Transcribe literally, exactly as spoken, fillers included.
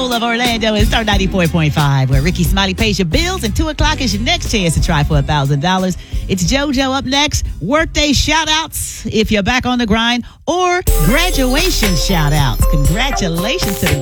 soul of Orlando is Star ninety-four point five, where Ricky Smiley pays your bills, and two o'clock is your next chance to try for one thousand dollars. It's JoJo up next. Workday shout-outs if you're back on the grind, or graduation shout-outs. Congratulations to the